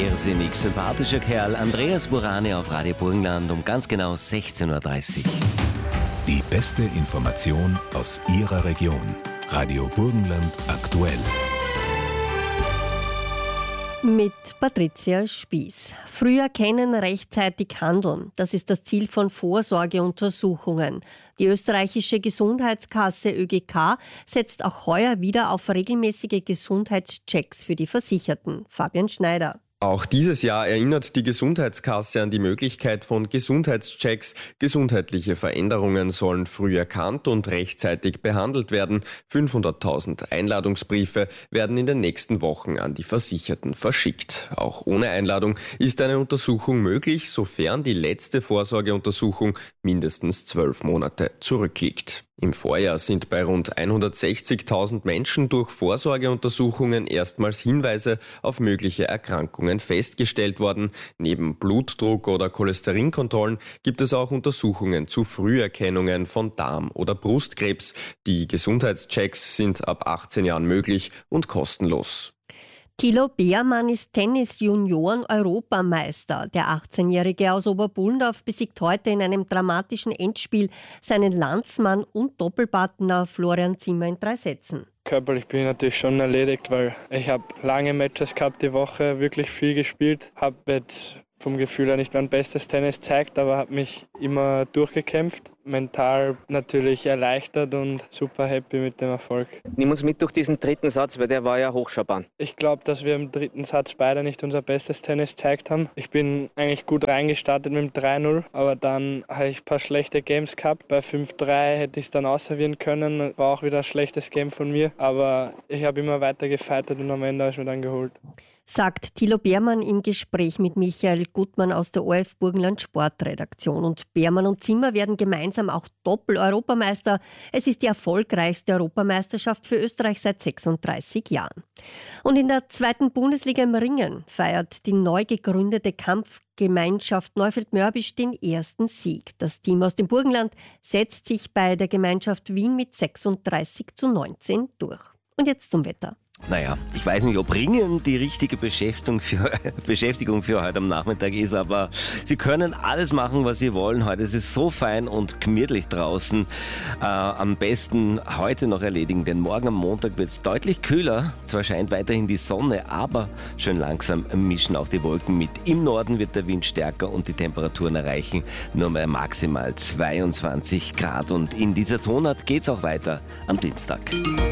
irrsinnig sympathischer Kerl Andreas Burani auf Radio Burgenland um ganz genau 16.30 Uhr. Die beste Information aus Ihrer Region. Radio Burgenland aktuell. Mit Patricia Spieß. Früh erkennen, rechtzeitig handeln. Das ist das Ziel von Vorsorgeuntersuchungen. Die österreichische Gesundheitskasse ÖGK setzt auch heuer wieder auf regelmäßige Gesundheitschecks für die Versicherten. Fabian Schneider. Auch dieses Jahr erinnert die Gesundheitskasse an die Möglichkeit von Gesundheitschecks. Gesundheitliche Veränderungen sollen früh erkannt und rechtzeitig behandelt werden. 500.000 Einladungsbriefe werden in den nächsten Wochen an die Versicherten verschickt. Auch ohne Einladung ist eine Untersuchung möglich, sofern die letzte Vorsorgeuntersuchung mindestens 12 Monate zurückliegt. Im Vorjahr sind bei rund 160.000 Menschen durch Vorsorgeuntersuchungen erstmals Hinweise auf mögliche Erkrankungen festgestellt worden. Neben Blutdruck- oder Cholesterinkontrollen gibt es auch Untersuchungen zu Früherkennungen von Darm- oder Brustkrebs. Die Gesundheitschecks sind ab 18 Jahren möglich und kostenlos. Thilo Beermann ist Tennis-Junioren-Europameister. Der 18-Jährige aus Oberbullendorf besiegt heute in einem dramatischen Endspiel seinen Landsmann und Doppelpartner Florian Zimmer in 3 Sätzen. Körperlich bin ich natürlich schon erledigt, weil ich habe lange Matches gehabt die Woche, wirklich viel gespielt. Habe jetzt vom Gefühl her nicht mein bestes Tennis gezeigt, aber habe mich immer durchgekämpft. Mental natürlich erleichtert und super happy mit dem Erfolg. Nimm uns mit durch diesen dritten Satz, weil der war ja hochschabern. Ich glaube, dass wir im dritten Satz beide nicht unser bestes Tennis gezeigt haben. Ich bin eigentlich gut reingestartet mit dem 3-0, aber dann habe ich ein paar schlechte Games gehabt. Bei 5-3 hätte ich es dann ausservieren können. War auch wieder ein schlechtes Game von mir, aber ich habe immer weiter gefightet und am Ende habe ich mir dann geholt. Sagt Thilo Beermann im Gespräch mit Michael Gutmann aus der ORF Burgenland Sportredaktion. Und Beermann und Zimmer werden gemeinsam auch Doppel-Europameister. Es ist die erfolgreichste Europameisterschaft für Österreich seit 36 Jahren. Und in der 2. Bundesliga im Ringen feiert die neu gegründete Kampfgemeinschaft Neufeld-Mörbisch den ersten Sieg. Das Team aus dem Burgenland setzt sich bei der Gemeinschaft Wien mit 36:19 durch. Und jetzt zum Wetter. Naja, ich weiß nicht, ob Ringen die richtige Beschäftigung für heute am Nachmittag ist, aber Sie können alles machen, was Sie wollen. Heute ist es so fein und gemütlich draußen. Am besten heute noch erledigen, denn morgen am Montag wird es deutlich kühler. Zwar scheint weiterhin die Sonne, aber schön langsam mischen auch die Wolken mit. Im Norden wird der Wind stärker und die Temperaturen erreichen nur mal maximal 22 Grad. Und in dieser Tonart geht es auch weiter am Dienstag.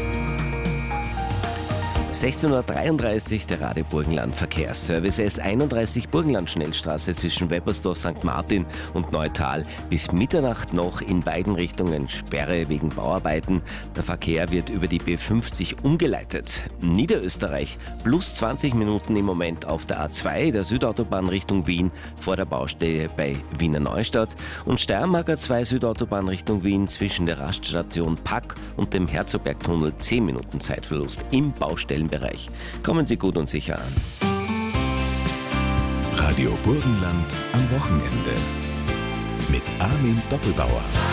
16.33 Uhr, der Radio Burgenland Verkehrsservice. S31 Burgenland Schnellstraße zwischen Weppersdorf, St. Martin und Neutal. Bis Mitternacht noch in beiden Richtungen Sperre wegen Bauarbeiten. Der Verkehr wird über die B50 umgeleitet. Niederösterreich plus 20 Minuten im Moment auf der A2, der Südautobahn Richtung Wien, vor der Baustelle bei Wiener Neustadt. Und Steiermark A2 Südautobahn Richtung Wien zwischen der Raststation Pack und dem Herzogbergtunnel 10 Minuten Zeitverlust im Baustellenbereich. Kommen Sie gut und sicher an. Radio Burgenland am Wochenende. Mit Armin Doppelbauer.